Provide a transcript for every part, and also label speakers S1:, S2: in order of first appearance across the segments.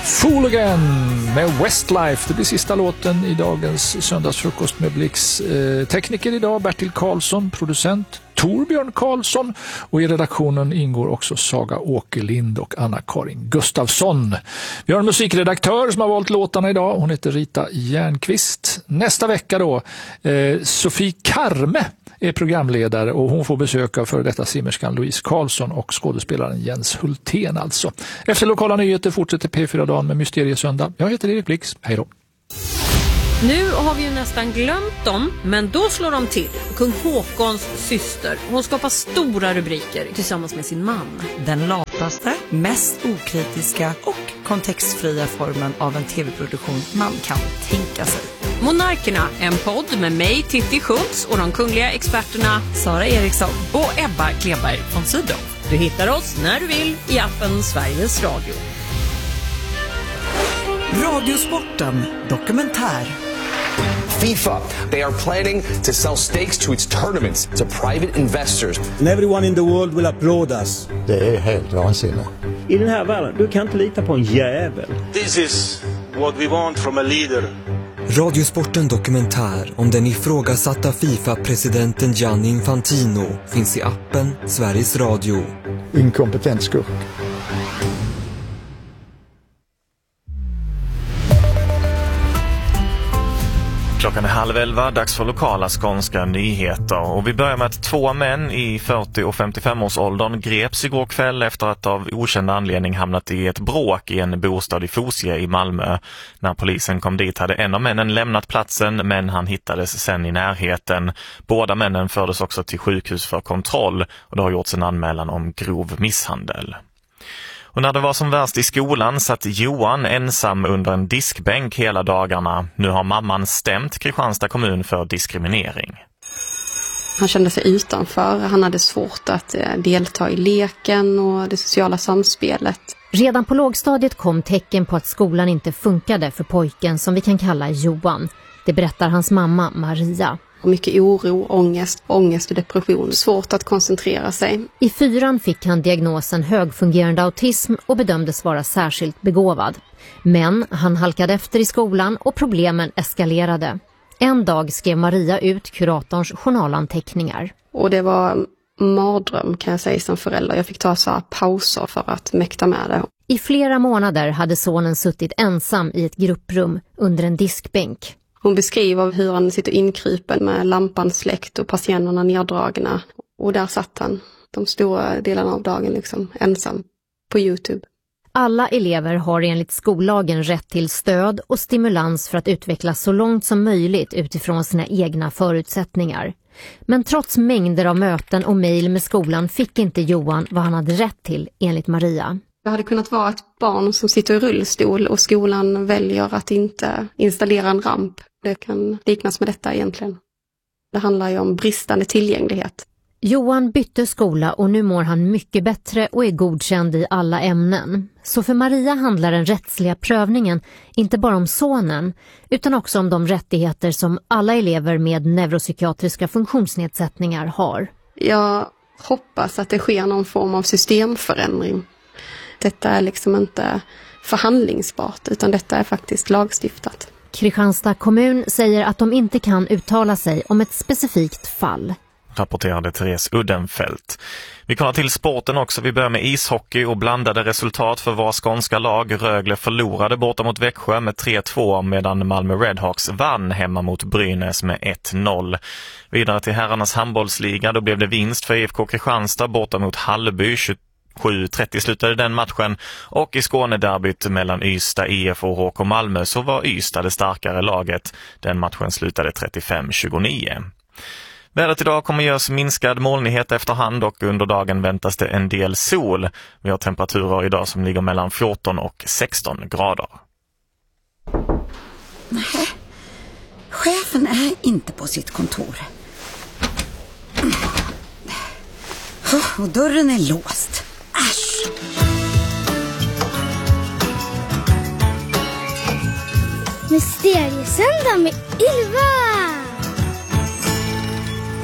S1: Fool Again med Westlife. Det blir sista låten i dagens söndagsfrukost med Blix. Tekniker idag Bertil Karlsson, producent Torbjörn Karlsson och i redaktionen ingår också Saga Åkerlind och Anna-Karin Gustafsson. Vi har en musikredaktör som har valt låtarna idag. Hon heter Rita Järnqvist. Nästa vecka då, Sofie Karme är programledare och hon får besök av före detta simmerskan Louise Karlsson och skådespelaren Jens Hultén alltså. Efter lokala nyheter fortsätter P4-dagen med Mysteriesöndag. Jag heter Erik Blix. Hej då.
S2: Nu har vi ju nästan glömt dem, men då slår de till. Kung Håkons syster. Hon skapar stora rubriker tillsammans med sin man.
S3: Den lataste, mest okritiska och kontextfria formen av en tv-produktion man kan tänka sig.
S2: Monarkerna, en podd med mig, Titti Schultz och de kungliga experterna
S3: Sara Eriksson
S2: och Ebba Kleberg von Sydow. Du hittar oss när du vill i appen Sveriges Radio.
S3: Radiosporten dokumentär.
S4: FIFA, they are planning to sell stakes to its tournaments to private investors.
S5: And everyone in the world will applaud us.
S6: Det är helt vansinnigt.
S7: I den här världen, du kan inte lita på en jävel.
S8: This is what we want from a leader.
S9: Radiosporten dokumentär om den ifrågasatta FIFA-presidenten Gianni Infantino finns i appen Sveriges Radio.
S6: Inkompetent skurk.
S10: Klockan är 10:30, dags för lokala skånska nyheter. Och vi börjar med att 2 män i 40- och 55-årsåldern greps igår kväll efter att av okänd anledning hamnat i ett bråk i en bostad i Fosie i Malmö. När polisen kom dit hade en av männen lämnat platsen, men han hittades sen i närheten. Båda männen fördes också till sjukhus för kontroll och det har gjorts en anmälan om grov misshandel. Och när det var som värst i skolan satt Johan ensam under en diskbänk hela dagarna. Nu har mamman stämt Kristianstad kommun för diskriminering.
S11: Han kände sig utanför. Han hade svårt att delta i leken och det sociala samspelet.
S12: Redan på lågstadiet kom tecken på att skolan inte funkade för pojken som vi kan kalla Johan. Det berättar hans mamma Maria.
S11: Och mycket oro, ångest och depression. Svårt att koncentrera sig.
S12: I 4:an fick han diagnosen högfungerande autism och bedömdes vara särskilt begåvad. Men han halkade efter i skolan och problemen eskalerade. En dag skrev Maria ut kuratorns journalanteckningar.
S11: Och det var mardröm kan jag säga som förälder. Jag fick ta så här pauser för att mäkta med det.
S12: I flera månader hade sonen suttit ensam i ett grupprum under en diskbänk.
S11: Hon beskriver hur han sitter inkrypen med lampan släckt och persiennerna neddragna. Och där satt han de stora delarna av dagen liksom ensam på YouTube.
S12: Alla elever har enligt skollagen rätt till stöd och stimulans för att utvecklas så långt som möjligt utifrån sina egna förutsättningar. Men trots mängder av möten och mejl med skolan fick inte Johan vad han hade rätt till enligt Maria.
S11: Det hade kunnat vara ett barn som sitter i rullstol och skolan väljer att inte installera en ramp. Det kan liknas med detta egentligen. Det handlar ju om bristande tillgänglighet.
S12: Johan bytte skola och nu mår han mycket bättre och är godkänd i alla ämnen. Så för Maria handlar den rättsliga prövningen inte bara om sonen utan också om de rättigheter som alla elever med neuropsykiatriska funktionsnedsättningar har.
S11: Jag hoppas att det sker någon form av systemförändring. Detta är liksom inte förhandlingsbart utan detta är faktiskt lagstiftat.
S12: Kristianstad kommun säger att de inte kan uttala sig om ett specifikt fall.
S10: Rapporterade Therese Uddenfelt. Vi kommer till sporten också. Vi börjar med ishockey och blandade resultat för våra skånska lag. Rögle förlorade borta mot Växjö med 3-2 medan Malmö Redhawks vann hemma mot Brynäs med 1-0. Vidare till herrarnas handbollsliga. Då blev det vinst för IFK Kristianstad borta mot Hallby. 7:30 slutade den matchen och i Skånederbyt mellan Ystad, IF och HK Malmö så var Ystad det starkare laget. Den matchen slutade 35-29. Vädret idag kommer göras minskad molnighet efterhand och under dagen väntas det en del sol. Vi har temperaturer idag som ligger mellan 14 och 16 grader.
S13: Nej, chefen är inte på sitt kontor. Och dörren är låst. Äsch!
S14: Mysteriesöndag med Ylva!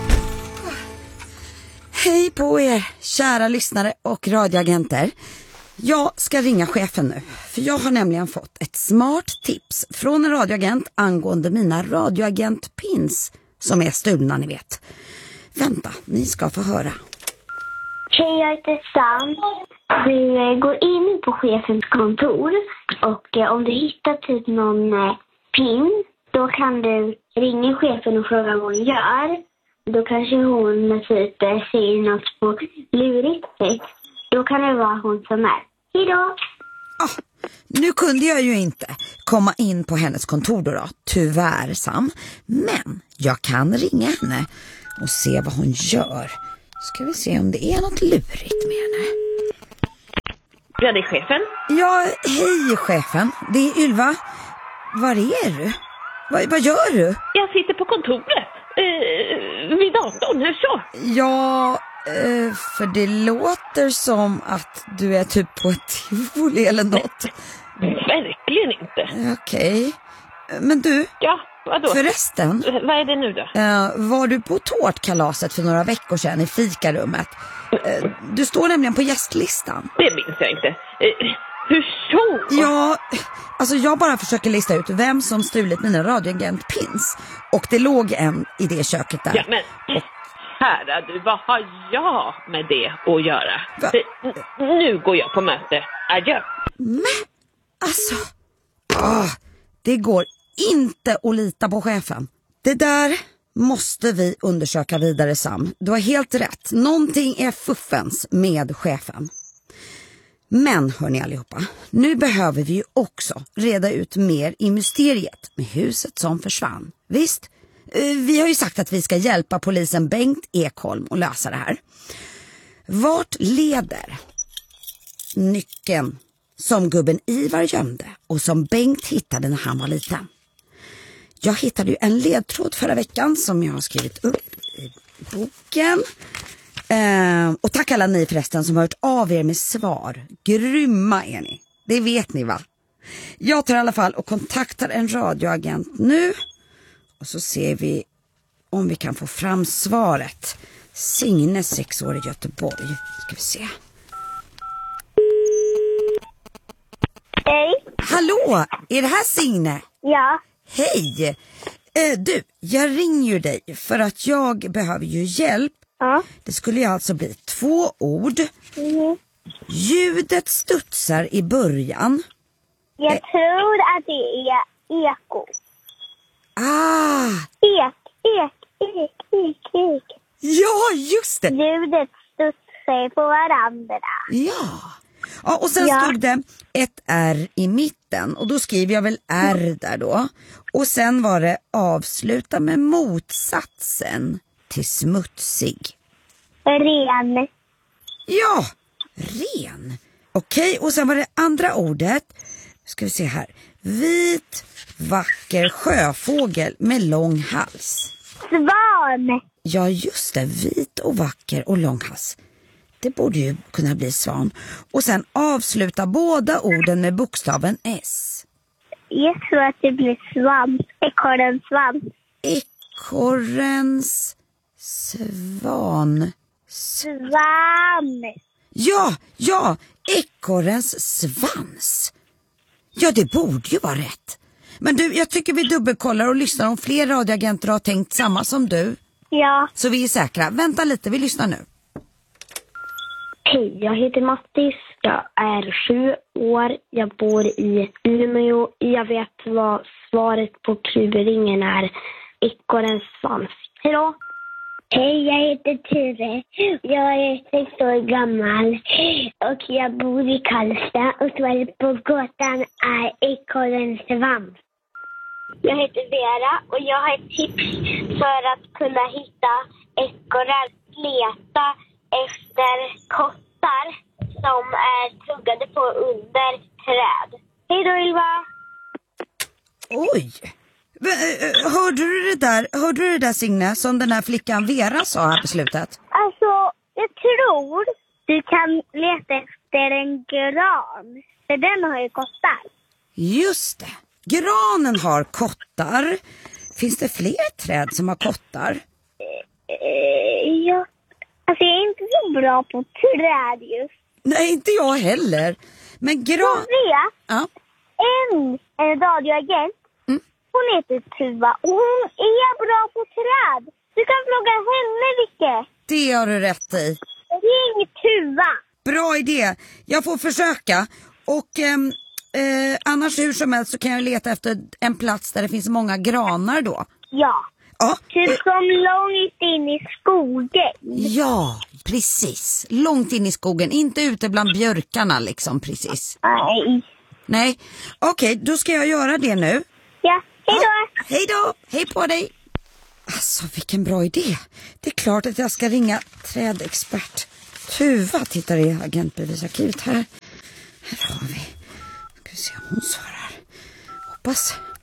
S13: Hej på er, kära lyssnare och radioagenter. Jag ska ringa chefen nu, för jag har nämligen fått ett smart tips från en radioagent angående mina radioagentpins som är stulna, ni vet. Vänta, ni ska få höra.
S15: Hej, jag heter Sam. Du går in på chefens kontor och om du hittar typ någon pin, då kan du ringa chefen och fråga vad hon gör. Då kanske hon typ säger något på lurigt sätt. Då kan det vara hon som är. Hej då!
S13: Nu kunde jag ju inte komma in på hennes kontor då, tyvärr Sam. Men jag kan ringa henne och se vad hon gör. Ska vi se om det är något lurigt med henne.
S16: Ja, det är chefen.
S13: Ja, hej chefen. Det är Ylva. Var är du? Vad gör du?
S16: Jag sitter på kontoret. Vid datorn, hur så?
S13: Ja, för det låter som att du är typ på ett tivoli eller något.
S16: Verkligen inte.
S13: Okej. Men du,
S16: ja, vadå?
S13: Förresten.
S16: Vad är det nu då?
S13: Var du på tårtkalaset för några veckor sedan i fikarummet? Du står nämligen på gästlistan.
S16: Det minns jag inte. Hur så?
S13: Ja, alltså jag bara försöker lista ut vem som stulit mina radioagentpins. Och det låg en i det köket där.
S16: Ja, men herra du, vad har jag med det att göra? Nu går jag på möte. Adjö.
S13: Men, alltså... det går inte att lita på chefen. Det där måste vi undersöka vidare, Sam. Du har helt rätt. Någonting är fuffens med chefen. Men hörni allihopa, nu behöver vi ju också reda ut mer i mysteriet med huset som försvann. Visst, vi har ju sagt att vi ska hjälpa polisen Bengt Ekholm att lösa det här. Vart leder nyckeln som gubben Ivar gömde och som Bengt hittade när han var liten? Jag hittade ju en ledtråd förra veckan som jag har skrivit upp i boken. Och tack alla ni förresten som har hört av er med svar. Grymma är ni. Det vet ni, va? Jag tar i alla fall och kontaktar en radioagent nu. Och så ser vi om vi kan få fram svaret. Signe, 6 år i Göteborg. Ska vi se.
S15: Hej.
S13: Hallå, är det här Signe?
S15: Ja.
S13: Hej. Du, jag ringer ju dig för att jag behöver ju hjälp.
S15: Ja.
S13: Det skulle ju alltså bli 2 ord. Ljudet studsar i början.
S15: Jag tror att det är eko. Ek.
S13: Ja, just det.
S15: Ljudet studsar på varandra.
S13: Ja, och sen stod det ett R i mitten. Och då skriver jag väl R där då. Och sen var det avsluta med motsatsen till smutsig.
S15: Ren.
S13: Ja, ren. Okej, och sen var det andra ordet. Ska vi se här. Vit, vacker sjöfågel med lång hals.
S15: Svan.
S13: Ja, just det. Vit och vacker och lång hals. Det borde ju kunna bli svan. Och sen avsluta båda orden med bokstaven S.
S15: Jag tror att det blir svans. Ekorrens svans.
S13: Ekorrens svan.
S15: Svan.
S13: Ja, ekorrens svans. Ja, det borde ju vara rätt. Men du, jag tycker vi dubbelkollar och lyssnar om fler radioagenter har tänkt samma som du.
S15: Ja.
S13: Så vi är säkra. Vänta lite, vi lyssnar nu.
S15: Hej, jag heter Mattis. Jag är 7 år. Jag bor i Umeå. Jag vet vad svaret på klubbringen är. Ekorrens svans. Hej då. Hej, jag heter Ture. Jag är 6 år gammal. Och jag bor i Karlstad. Och svaret på gåtan är ekorrens svans. Jag heter Vera och jag har ett tips för att kunna hitta ekorrar. Leta efter kottar som är tuggade på under träd. Hej då, Ylva!
S13: Oj! Hörde du det där Signe som den här flickan Vera sa här på slutet?
S15: Alltså, jag tror du kan leta efter en gran. För den har ju kottar.
S13: Just det. Granen har kottar. Finns det fler träd som har kottar?
S15: Ja. Alltså jag är inte så bra på träd just.
S13: Nej, inte jag heller. Men
S15: Sofia,
S13: ja.
S15: en radioagent, hon heter Tuva och hon är bra på träd. Du kan fråga henne, Vicke.
S13: Det har du rätt i.
S15: Ring Tuva.
S13: Bra idé. Jag får försöka. Och annars hur som helst så kan jag leta efter en plats där det finns många granar då.
S15: Ja. Typ som långt in i skogen.
S13: Ja, precis. Långt in i skogen. Inte ute bland björkarna liksom, precis. Nej. Okej, då ska jag göra det nu.
S15: Ja, hej då.
S13: Hej då. Hej på dig. Alltså, vilken bra idé. Det är klart att jag ska ringa trädexpert. Tuva tittar i agentbevisarkivet här. Här har vi. Ska vi se om hon svarar. Hoppas.